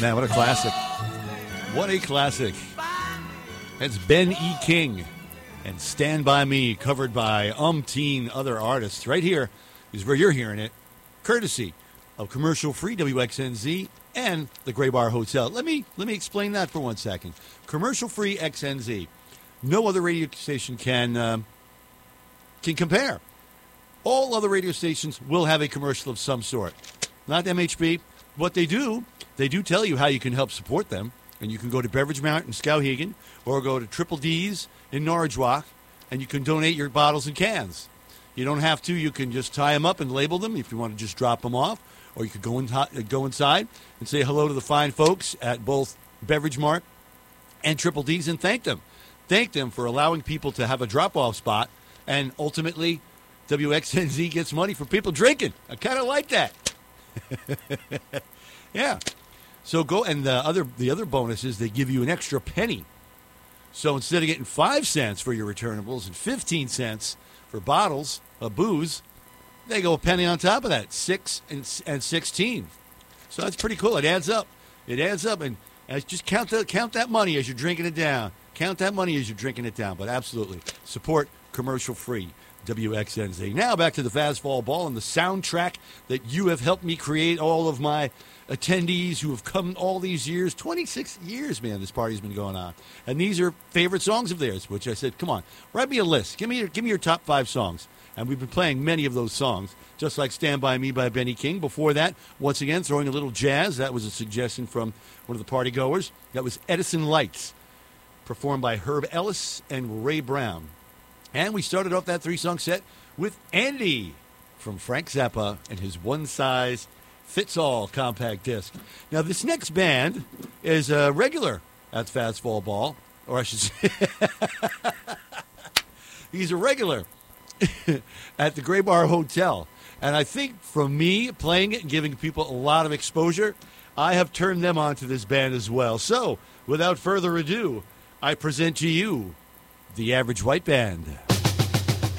Man, what a classic. What a classic. That's Ben E. King and Stand By Me, covered by umpteen other artists. Right here is where you're hearing it, courtesy of commercial-free WXNZ and the Gray Bar Hotel. Let me explain that for 1 second. Commercial-free XNZ. No other radio station can compare. All other radio stations will have a commercial of some sort. Not MHB. What they do tell you how you can help support them. And you can go to Beverage Mart in Skowhegan or go to Triple D's in Norridgewock, and you can donate your bottles and cans. You don't have to. You can just tie them up and label them if you want to just drop them off. Or you could go inside and say hello to the fine folks at both Beverage Mart and Triple D's and thank them. Thank them for allowing people to have a drop-off spot, and ultimately WXNZ gets money for people drinking. I kind of like that. Yeah. So go, and the other bonus is they give you an extra penny. So instead of getting 5 cents for your returnables and 15 cents for bottles of booze, they go a penny on top of that, 6 and 16. So that's pretty cool. It adds up. It adds up, and just count that money as you're drinking it down. Count that money as you're drinking it down. But absolutely, support commercial-free WXNZ. Now back to the Fastball Ball and the soundtrack that you have helped me create. All of my attendees who have come all these years, 26 years, man, this party's been going on. And these are favorite songs of theirs, which I said, come on, write me a list. Give me your top 5 songs. And we've been playing many of those songs, just like Stand By Me by Benny King. Before that, once again, throwing a little jazz. That was a suggestion from one of the party goers. That was Edison Lights, performed by Herb Ellis and Ray Brown. And we started off that 3-song set with Andy from Frank Zappa and his one-size-fits-all compact disc. Now, this next band is a regular at Fastball Ball, or I should say, he's a regular at the Gray Bar Hotel. And I think from me playing it and giving people a lot of exposure, I have turned them on to this band as well. So, without further ado, I present to you the Average White Band.